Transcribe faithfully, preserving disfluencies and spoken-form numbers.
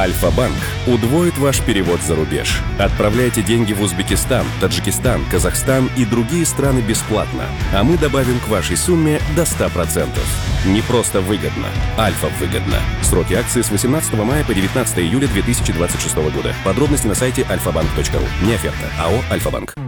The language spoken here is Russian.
Альфа-банк удвоит ваш перевод за рубеж. Отправляйте деньги в Узбекистан, Таджикистан, Казахстан и другие страны бесплатно, а мы добавим к вашей сумме до ста процентов. Не просто выгодно, альфа-выгодно. Сроки акции с восемнадцатого мая по девятнадцатое июля две тысячи двадцать шестого года. Подробности на сайте альфа банк точка ру. Не оферта. АО «Альфа-банк».